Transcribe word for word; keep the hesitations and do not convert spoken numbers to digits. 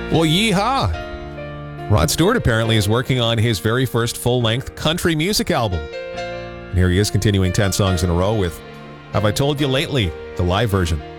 Well, yeehaw! Rod Stewart apparently is working on his very first full-length country music album. And here he is continuing ten songs in a row with Have I Told You Lately, the live version.